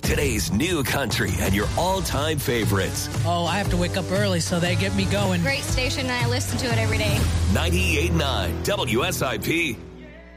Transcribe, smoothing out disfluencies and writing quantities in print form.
Today's new country and your all-time favorites. Oh, I have to wake up early so they get me going. Great station, and I listen to it every day. 98.9 WSIP.